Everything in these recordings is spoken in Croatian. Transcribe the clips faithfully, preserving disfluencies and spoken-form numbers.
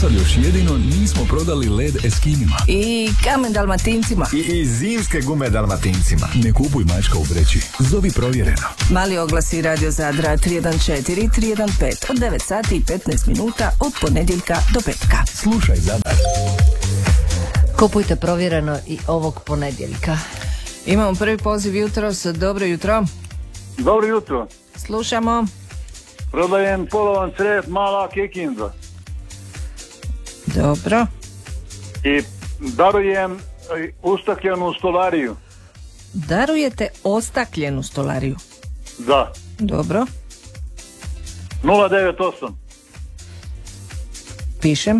sad još jedino nismo prodali led Eskimima. I kamen Dalmatincima. I, i zimske gume Dalmatincima. Ne kupuj mačka u vreći. Zovi Provjereno. Mali oglasi Radio Zadra tri jedan četiri tri jedan pet od devet sati i petnaest minuta od ponedjeljka do petka. Slušaj Zadar. Kupujte Provjereno i ovog ponedjeljka. Imamo prvi poziv jutros. Dobro jutro. Dobro jutro. Slušamo. Prodajem polovan crep Mala Kikinda. Dobro. I darujem ustakljenu stolariju. Darujete ostakljenu stolariju? Da. Dobro. nula devet osam. Pišem.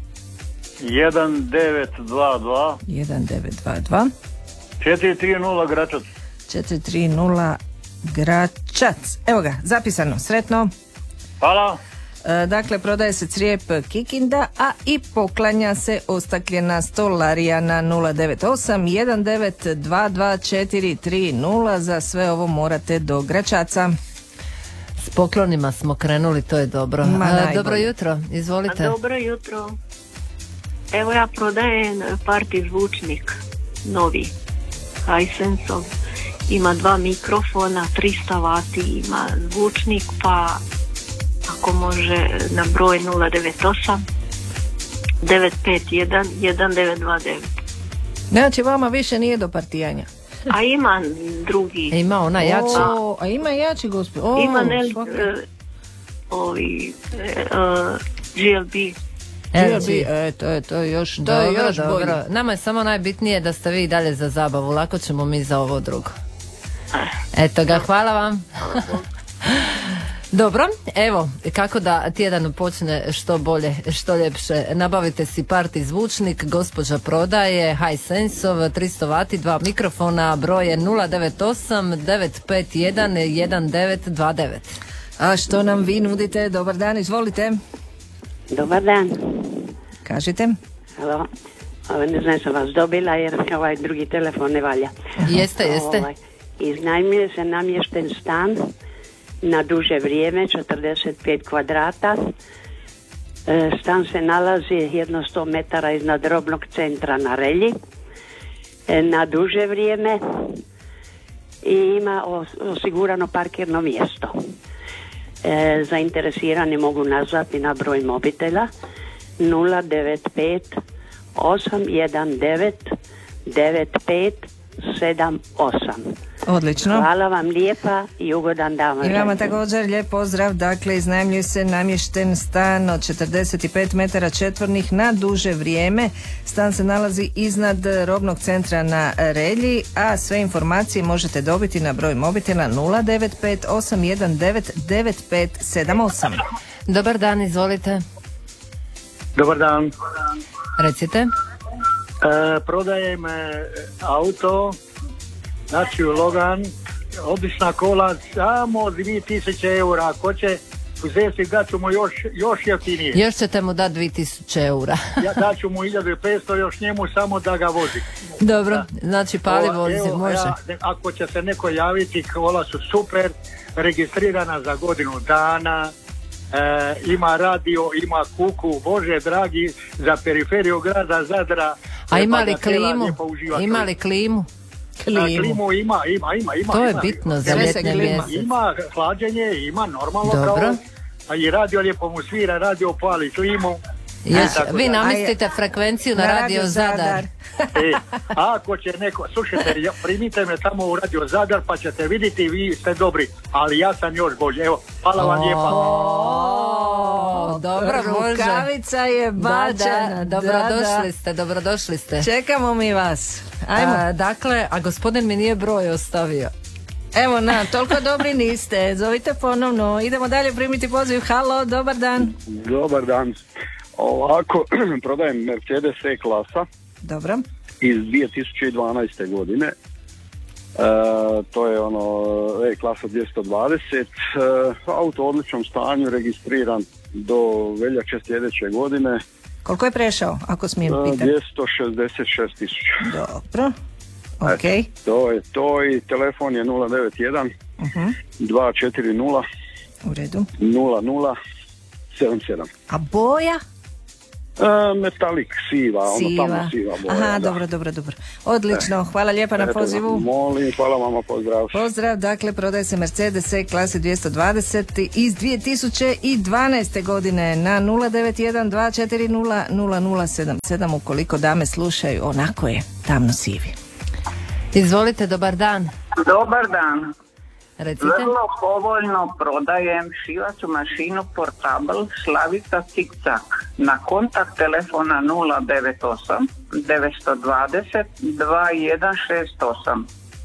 jedan devet dva dva. jedan devet dva dva. četiri tri nula Gračac. četiri tri nula Gračac. Evo ga, zapisano. Sretno. Hvala. E, dakle, prodaje se crijep Kikinda, a i poklanja se ostakljena stolarija na nula devet osam jedan devet dva dva četiri tri nula. Za sve ovo morate do Gračaca. S poklonima smo krenuli, to je dobro. Ma, A, dobro jutro, izvolite. Dobro jutro. Evo ja prodajem party zvučnik novi, Hisenseov. Ima dva mikrofona, tristo vati ima zvučnik, pa ako može na broj nula devet osam devet pet jedan jedan devet dva devet. Znači, vama više nije do partijanja. A ima drugi. E, ima ona jači. O, a ima jači, gospod. O, Ima ne, svaki. uh, ovi uh, G L B. G L B, e, to je to je još, to je Dobro, još dobro. bolje. Nama je samo najbitnije da ste vi dalje za zabavu. Lako ćemo mi za ovo drugo. Eto ga, hvala vam. Dobro, evo, kako da tjedan počne što bolje, što ljepše. Nabavite si party zvučnik, gospođa prodaje Hisenseov, tristo vati, dva mikrofona, broj je nula devet osam devet pet jedan jedan devet dva devet. A što nam vi nudite? Dobar dan, izvolite. Dobar dan. Kažite. Halo. Ne znam, sam vas dobila jer ovaj drugi telefon ne valja. Jeste, jeste. Ovaj, iznajmljuje se namješten stan na duže vrijeme, četrdeset pet kvadrata. E, stan se nalazi jedno sto metara iznad robnog centra na Relji. E, na duže vrijeme i ima osigurano parkirno mjesto. E, zainteresirani mogu nazvati na broj mobitela nula devet pet osam jedan devet devet pet sedam osam. Odlično. Hvala vam lijepa i ugodan dan. I vama također lijep pozdrav. Dakle, iznajmljuje se namješten stan od četrdeset pet metara četvornih na duže vrijeme. Stan se nalazi iznad robnog centra na Relji, a sve informacije možete dobiti na broj mobitela nula devet pet osam jedan devet devet pet sedam osam. Dobar dan, izvolite. Dobar dan. Recite. E, prodajem e, auto, znači Logan, obična kola, samo dvije tisuće eura. Ako će uzeti, daću mu još, još jeftinije. Još ćete mu dati dvije tisuće eura. Ja daću mu hiljadu petsto još njemu samo da ga vozi. Dobro, Da. znači pali Ova, vozi, evo, može. Ja, ako će se neko javiti, kola su super, registrirana za godinu dana. E, ima radio, ima kuku, Bože dragi, za periferiju grada Zadra. A ima li bagatela, klimu? lijepo uživati. Ima li klimu? Na klimu ima, ima, ima, ima. To je ima, bitno za Sve se ljetne klima. mjesece. Ima hlađenje, ima normalno. Dobro. Kao, a i radio lijepo mu svira, radio pali klimu. Još, tako vi da. namjestite frekvenciju na, radio Zadar. E, a ako će neko, slušajte, ja- primite me tamo u radio Zadar pa ćete vidjeti, vi ste dobri, ali ja sam još bolji. Evo, hvala vam lijepa. O, dobro, može. Rukavica je Da, bačena. da, dobrodošli ste, dobrodošli ste. Čekamo mi vas. Ajmo. A, dakle, a gospodin mi nije broj ostavio. Evo, na, toliko dobri niste. Zovite ponovno. Idemo dalje primiti poziv. Halo, dobar dan. Dobar dan. Ovako, prodajem Mercedes E-klasa Dobro. iz dvije tisuće dvanaeste godine. E, to je ono E-klasa dvjesto dvadeset. E, auto u odličnom stanju, registriran do veljače sljedeće godine. Koliko je prešao, ako smijem E, pitati? dvjesto šezdeset šest tisuća. Dobro. Ok. E, to je to i telefon je nula devet jedan Uh-huh. dva četiri nula U redu. nula nula sedam sedam. A boja? E, metalik, siva, ono Siva. tamo siva boja. Aha, da. dobro, dobro, dobro. Odlično, hvala lijepa na Eto, pozivu. Molim, hvala vama, pozdrav. Pozdrav, dakle, prodaje se Mercedes E klase dvjesto dvadeset iz dvije tisuće dvanaeste godine na nula devet jedan dva četiri nula nula nula sedam sedam ukoliko dame slušaju, onako je, tamno sivi. Izvolite, dobar dan. Dobar dan. Recite. Vrlo povoljno prodajem šivaću mašinu Portable Slavica Cik-Cak na kontakt telefona nula devet osam devet dva nula dva jedan šest osam.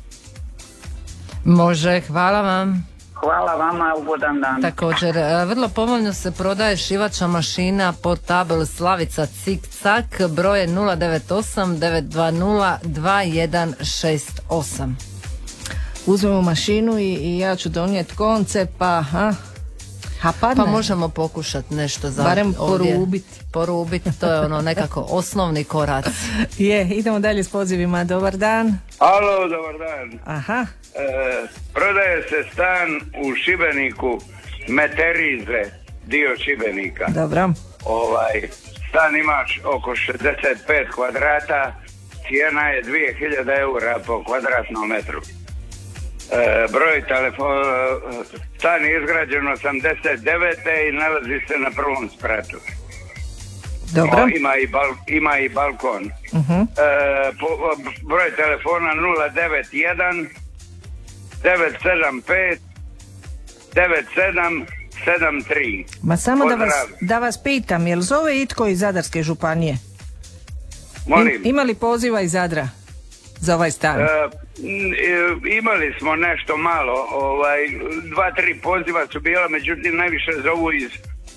Može, hvala vam. Hvala vama, ugodan dan. Također, e, vrlo povoljno se prodaje šivača mašina Portable Slavica Cik-Cak, broje nula devet osam devet dva nula dva jedan šest osam. Uzmemo mašinu i, i ja ću donijeti konce, pa ha, ha padne. Pa možemo pokušati nešto za barem ovdje. porubiti. Porubiti, to je ono nekako osnovni korac. Je, idemo dalje s pozivima. Dobar dan. Alo, dobar dan. Aha. E, prodaje se stan u Šibeniku, Meterize, dio Šibenika. Dobro. Ovaj, stan imaš oko šezdeset pet kvadrata, cijena je dvije hiljade eura po kvadratnom metru. E, broj telefona, stan je izgrađen osamdeset devete i nalazi se na prvom spratu. Dobro. O, ima, i bal, ima i balkon. Uh-huh. E, po, broj telefona nula devet jedan devet sedam pet devet sedam sedam tri. Ma samo da vas, Pozdrav. da vas pitam, jel zove itko iz Zadarske županije? Molim. I, ima li poziva iz Zadra za ovaj stan? E, m, imali smo nešto malo, ovaj, dva, tri poziva su bila, međutim najviše zovu iz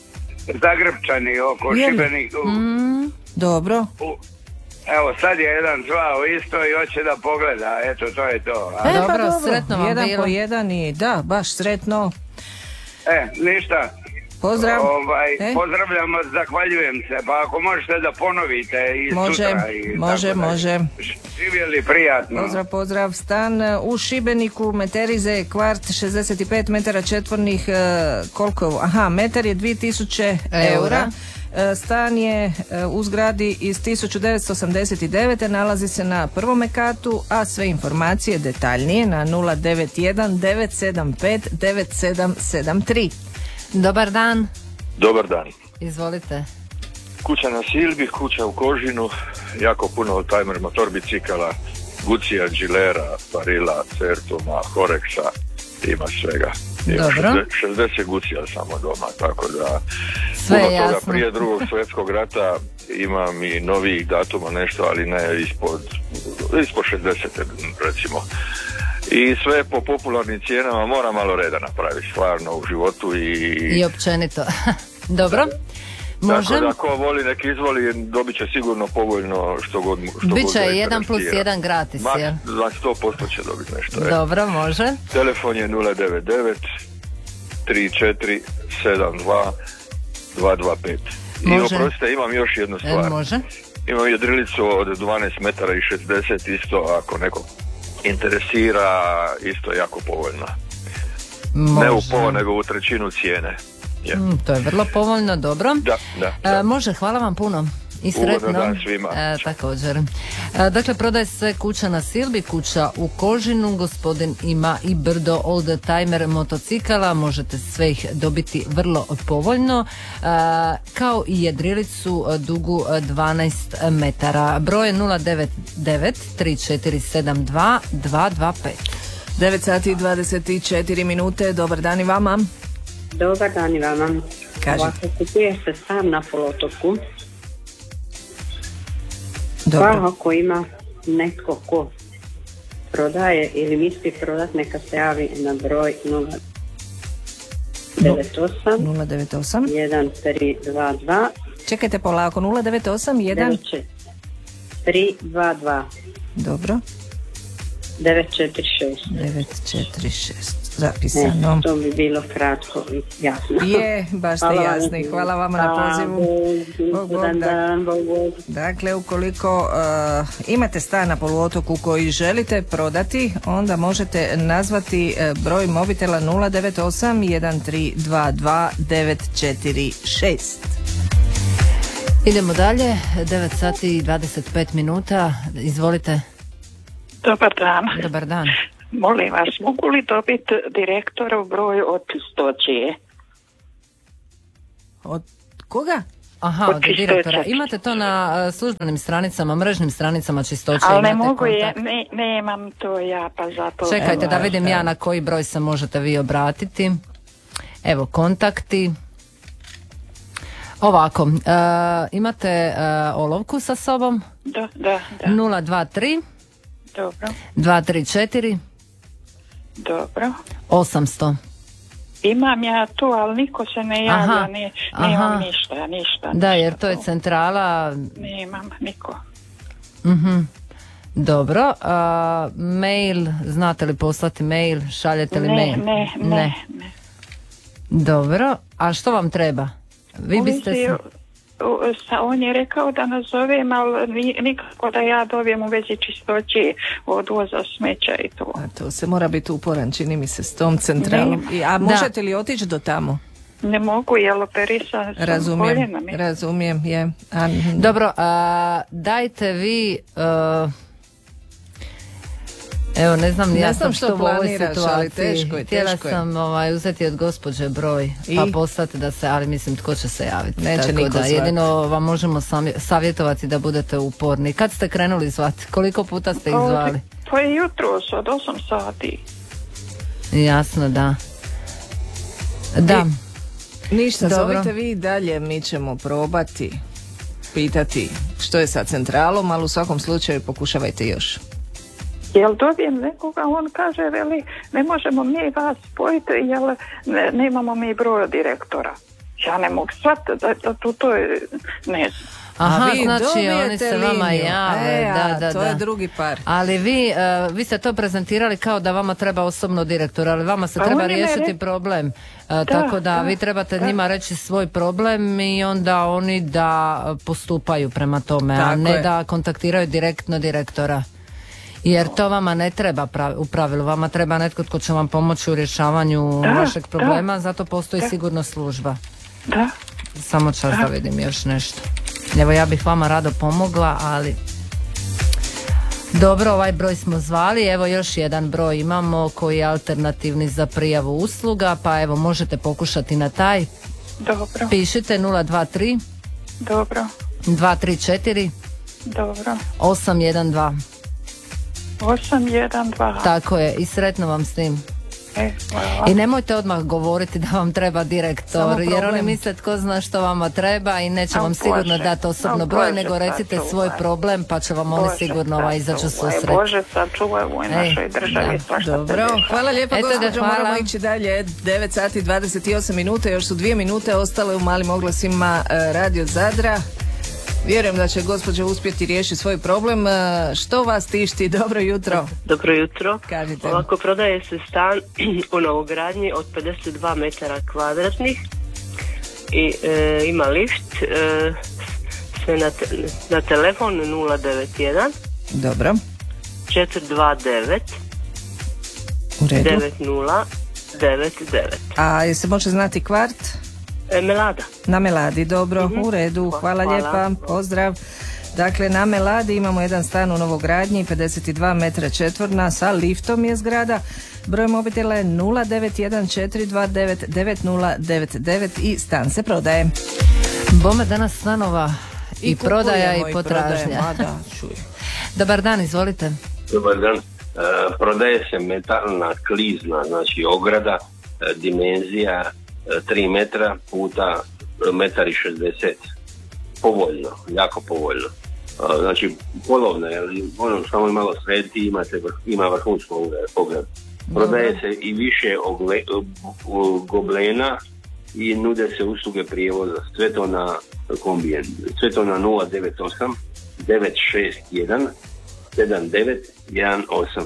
Zagrepčani oko Je li? Šibenika. Mm, dobro. Evo, sad je jedan zvao isto i hoće da pogleda, eto, to je to. A? E, pa Dobro, dobro, sretno vam jedan bilo. po jedan i da, baš sretno. E, ništa. Pozdrav. Ovaj, E? Pozdravljam vas, zahvaljujem se, pa ako možete da ponovite i Može, sutra. I može, tako dalje. može. Živjeli prijatno. Pozdrav, pozdrav. Stan uh, u Šibeniku, Meterize, kvart šezdeset pet metara četvornih, uh, koliko je ovo? Aha, metar je dvije tisuće eura. Uh, Stan je uh, u zgradi iz tisuću devetsto osamdeset devete. Nalazi se na prvome katu, a sve informacije detaljnije na nula devet jedan devet sedam pet devet sedam sedam tri. Dobar dan. Dobar dan. Izvolite. Kuća na Silbi, kuća u Kožinu, jako puno oldtimer motor bicikala, Gucija, Gilera, Barilla, Certuma, Horexa, ima svega. Ima Dobro. šezdeset Gucija samo doma, tako da Sve puno je toga jasno. prije drugog svjetskog rata imam i novijih datuma nešto, ali ne ispod, ispod šezdeset recimo. I sve po popularnim cijenama, mora malo reda napraviti stvarno u životu i... I općenito. Dobro. Može. Tako da ko voli nek izvoli, dobit će sigurno povoljno što god mu što Biće god ga jedan plus interesira. jedan gratis, Ma, jel? za sto posto će dobiti nešto. e. Dobro, može. Telefon je nula devet devet tri četiri sedam dva dva dva pet. I Može. oprostite, imam još jednu stvar. E, može. Imam jedrilicu od dvanaest metara i šezdeset, isto ako neko interesira, isto jako povoljna. Može. Ne u pola, nego u trećinu cijene. Je. Mm, to je vrlo povoljno, dobro. Da, da, da. E, može, hvala vam puno. I Ugodan sretno. dan svima. E, također. E, dakle, prodaje se kuća na Silbi, kuća u Kožinu. Gospodin ima i brdo oldtimer motocikala. Možete sve ih dobiti vrlo povoljno. E, kao i jedrilicu dugu dvanaest metara. Broj nula devet devet tri četiri sedam dva dva dva pet. devet sati i dvadeset četiri minute. Dobar dan i vama. Dobar dan i vama. Kažite. Ovako, kupuje se stan na poluotoku. Dobro. Pa ako ima netko ko prodaje ili misli prodat, neka se javi na broj nula devet osam nula devet osam jedan tri dva dva Čekajte polako, nula devet osam jedan tri dva dva Dobro. devet četiri šest. devet četiri šest. Ne, Zapisano. to bi bilo kratko i jasno. Je, baš ste Hvala vam. jasni. Hvala vama na pozivu. Bog, Bog, Dan, da. dan, Bog, Bog. Dakle, ukoliko uh, imate stan na poluotoku koji želite prodati, onda možete nazvati uh, broj mobitela nula devet osam jedan tri dva dva devet četiri šest. Idemo dalje, devet sati i dvadeset pet minuta, izvolite. Dobar dan. Dobar dan. Molim vas, mogu li dobiti direktorov broj od čistoće? Od koga? Aha, od, od direktora. Imate to na uh, službenim stranicama, mrežnim stranicama čistoće? Ali ne mogu, je, ne, nemam to ja, pa zato... Čekajte da vidim ja na koji broj se možete vi obratiti. Evo, kontakti. Ovako, uh, imate uh, olovku sa sobom? Da, da, da. nula dva tri Dobro. dva tri četiri Dobro. osamsto. Imam ja tu, ali niko se ne javlja, aha, ne, nemam aha. ništa, ništa. Da, ništa jer to je centrala. Nemam niko. Mhm. Dobro, a, mail, znate li poslati mail, šaljete li ne, mail? Ne, ne, ne, ne. Dobro, a što vam treba? Vi biste se... On je rekao da nazovem, ali nikako da ja dobijem u vezi čistoće odvoza smeća i to. A to se mora biti uporan, čini mi se, s tom centralom. I, a možete da. li otići do tamo? Ne mogu, jel operisan sam razumijem, koljenom. Razumijem, je. A... Dobro, a, dajte vi... A... Evo, ne znam, ne ja znam sam što u ovoj situaciji. Teško je, htjela teško sam ovaj, uzeti od gospođe broj, I? pa poslati da se, ali mislim tko će se javiti. Neće tako niko da, zvati. jedino vam možemo savjetovati da budete uporni. Kad ste krenuli zvati? Koliko puta ste ih zvali? To je jutros od osam sati. Jasno, da. Da. I, ništa, dobro. Zovite vi dalje, mi ćemo probati pitati što je sa centralom, ali u svakom slučaju pokušavajte još. Jel dobijem nekoga, on kaže, veli, ne možemo mi vas spojiti, jel ne, nemamo mi broja direktora. Ja ne mogu shvatiti da, da tu to je, ne znam. Aha, znači oni se vama jave, e, da, da, to da. je drugi par. Ali vi, uh, vi ste to prezentirali kao da vama treba osobno direktor, ali vama se A treba oni riješiti re... problem. Uh, da, tako da, da vi trebate da. njima reći svoj problem i onda oni da postupaju prema tome, tako a ne je. da kontaktiraju direktno direktora. Jer to vama ne treba pravi, u pravilu, vama treba netko tko će vam pomoći u rješavanju da, vašeg problema, da, zato postoji da. sigurno služba. Da. Samo čas da. da vidim još nešto. Evo, ja bih vama rado pomogla, ali... Dobro, ovaj broj smo zvali, evo još jedan broj imamo koji je alternativni za prijavu usluga, pa evo možete pokušati na taj. Dobro. Pišite nula dva tri Dobro. dva tri četiri Dobro. osam jedan dva osam jedan dva Tako je, i sretno vam s tim. E, I nemojte odmah govoriti da vam treba direktor, jer oni misle tko zna što vama treba i neće A, vam sigurno Bože. dati osobno A, broj, Bože, nego recite sačuvaj. svoj problem pa će vam oni Bože, sigurno ovaj izaći u susret. Bože, sačuvaj u ovoj našoj državi. Dobro, hvala lijepo gospođo, hvala. moramo ići dalje. devet sati i dvadeset osam minuta, još su dvije minute ostale u malim oglasima Radio Zadra. Vjerujem da će gospođa uspjeti riješiti svoj problem. Što vas tišti? Dobro jutro. Dobro jutro. Kažite. Ovako, prodaje se stan u novogradnji od pedeset dva metara kvadratnih i e, ima lift, e, sve na, te, na telefon nula devet jedan Dobro. četiri dva devet U redu. devet nula devet devet. A je se može znati kvart? E, Melada. Na Meladi, dobro, Mm-hmm. u redu, hvala, Hvala. lijepa, pozdrav. Dakle, na Meladi imamo jedan stan u novogradnji, pedeset dva metra četvorna, sa liftom je zgrada. Broj mobitela je nula devet jedan četiri dva devet devet nula devet devet i stan se prodaje. Bome danas stanova i, i prodaja i potražnja. Da, Dobar dan, izvolite. Dobar dan. E, prodaje se metalna klizna, znači ograda, e, dimenzija e, tri metra puta metar i šezdeset. Povoljno, jako povoljno. E, znači polovna, jer ono samo malo srediti imate, ima vrhunsko pogled. Prodaje se i više ogle, goblena i nude se usluge prijevoza. Sve to na kombijen. Sve to na nula devet osam devet šest jedan sedam devet jedan osam.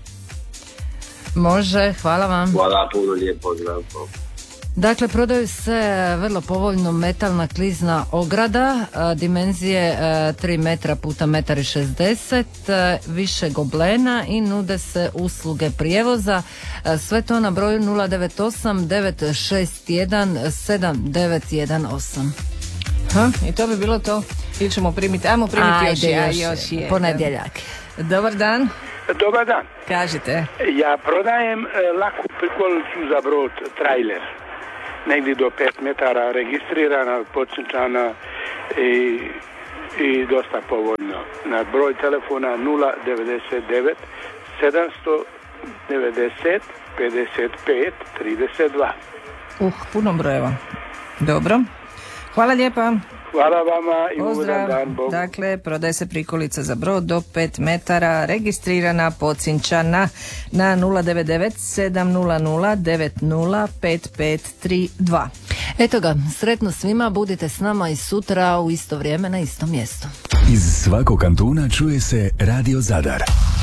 Može, hvala vam. Hvala, puno lijepo, zdravstvo. Dakle, prodaju se vrlo povoljno metalna klizna ograda, a, dimenzije a, tri metra puta metar i šezdeset, a, više goblena i nude se usluge prijevoza. A, sve to na broju nula devet osam devet šest jedan sedam devet jedan osam. Ha, i to bi bilo to. Ili ćemo primiti, ajmo primiti još, Ajde, ja, još, još je. ponedjeljak. Dobar dan. Dobar dan. Kažite. Ja prodajem e, laku prikolicu za brod, trailer. Negdje do pet metara, registrirana, počinčana i, i dosta povoljno. Na broj telefona nula devedeset devet sedamsto devedeset pedeset pet trideset dva. Uh, puno brojeva. Dobro. Hvala lijepa. Hvala vama i pozdrav. ugodan dan, Bog. Dakle, prodaje se prikolica za brod do pet metara, registrirana, pocinčana na nula devet devet sedam nula nula devet nula pet pet tri dva. Eto ga, sretno svima, budite s nama i sutra u isto vrijeme na istom mjestu. Iz svakog kantuna čuje se Radio Zadar.